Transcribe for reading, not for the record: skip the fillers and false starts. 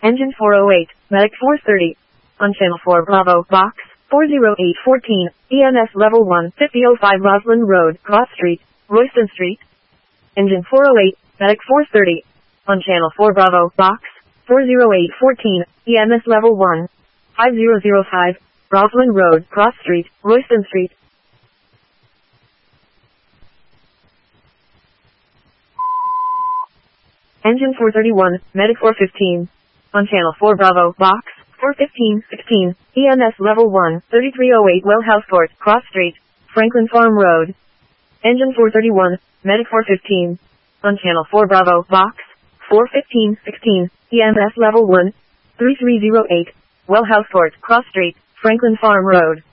Engine 408, Medic 430. On Channel 4 Bravo, Box 40814, EMS Level 1, 5005 Roslyn Road, Cross Street, Royston Street. Engine 408, Medic 430. On Channel 4 Bravo, Box 40814, EMS Level 1, 5005, Roslyn Road, Cross Street, Royston Street. Engine 431, Medic 415. On Channel 4 Bravo, Box 41516, EMS Level 1, 3308 Wellhouse Court, Cross Street, Franklin Farm Road. Engine 431, Medic 415. On Channel 4 Bravo, Box 41516, EMS Level 1, 3308 Wellhouse Court, Cross Street, Franklin Farm Road.